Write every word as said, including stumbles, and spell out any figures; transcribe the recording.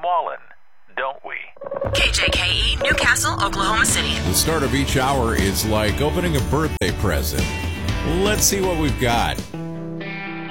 Wallen, don't we? K J K E, Newcastle, Oklahoma City. The start of each hour is like opening a birthday present. Let's see what we've got.